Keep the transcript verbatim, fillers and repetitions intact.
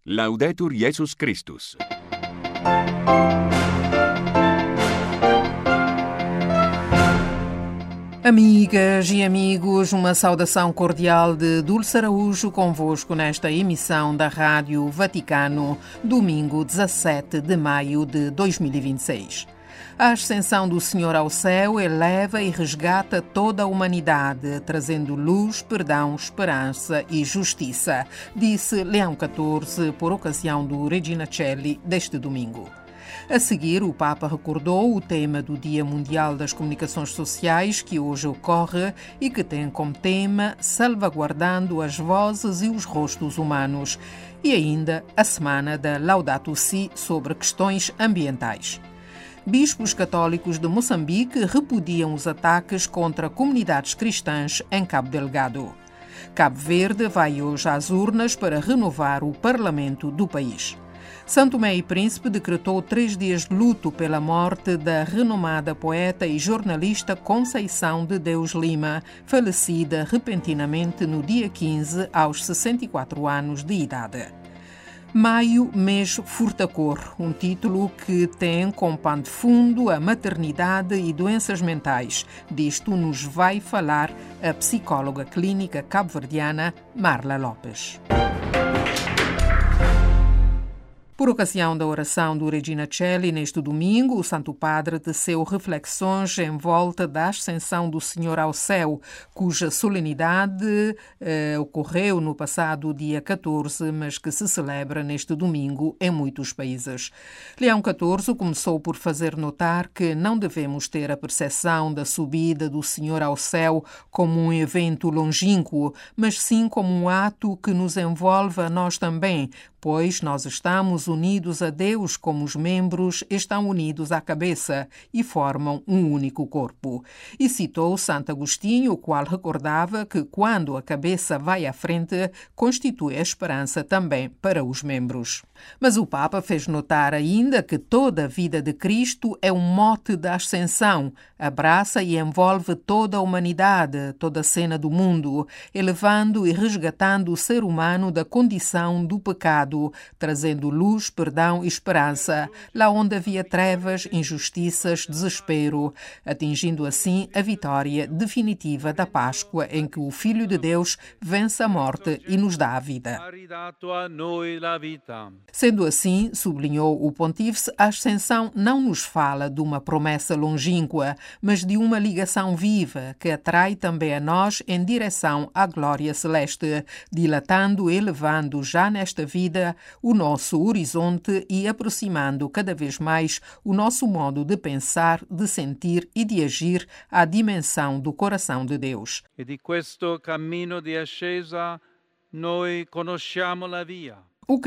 Laudetur Jesus Christus. Amigas e amigos, uma saudação cordial de Dulce Araújo convosco nesta emissão da Rádio Vaticano, domingo dezassete de maio de dois mil e vinte e seis. A ascensão do Senhor ao céu eleva e resgata toda a humanidade, trazendo luz, perdão, esperança e justiça, disse Leão catorze por ocasião do Regina Coeli deste domingo. A seguir, o Papa recordou o tema do Dia Mundial das Comunicações Sociais, que hoje ocorre e que tem como tema Salvaguardando as Vozes e os Rostos Humanos, e ainda a Semana da Laudato Si sobre questões ambientais. Bispos católicos de Moçambique repudiam os ataques contra comunidades cristãs em Cabo Delgado. Cabo Verde vai hoje às urnas para renovar o parlamento do país. São Tomé e Príncipe decretou três dias de luto pela morte da renomada poeta e jornalista Conceição de Deus Lima, falecida repentinamente no dia quinze, aos sessenta e quatro anos de idade. Maio, mês Furtacor, um título que tem como pano de fundo a maternidade e doenças mentais. Disto nos vai falar a psicóloga clínica cabo-verdiana Marla Lopes. Por ocasião da oração do Regina Coeli neste domingo, o Santo Padre teceu reflexões em volta da ascensão do Senhor ao céu, cuja solenidade eh, ocorreu no passado dia catorze, mas que se celebra neste domingo em muitos países. Leão catorze começou por fazer notar que não devemos ter a percepção da subida do Senhor ao céu como um evento longínquo, mas sim como um ato que nos envolve a nós também, pois nós estamos unidos a Deus como os membros estão unidos à cabeça e formam um único corpo. E citou Santo Agostinho, o qual recordava que quando a cabeça vai à frente, constitui a esperança também para os membros. Mas o Papa fez notar ainda que toda a vida de Cristo é um mote da ascensão, abraça e envolve toda a humanidade, toda a cena do mundo, elevando e resgatando o ser humano da condição do pecado, trazendo luz, perdão e esperança, lá onde havia trevas, injustiças, desespero, atingindo assim a vitória definitiva da Páscoa, em que o Filho de Deus vence a morte e nos dá a vida. Sendo assim, sublinhou o Pontífice, a ascensão não nos fala de uma promessa longínqua, mas de uma ligação viva que atrai também a nós em direção à glória celeste, dilatando e elevando já nesta vida o nosso horizonte e aproximando cada vez mais o nosso modo de pensar, de sentir e de agir à dimensão do coração de Deus. E di questo cammino di ascesa noi conosciamo la via.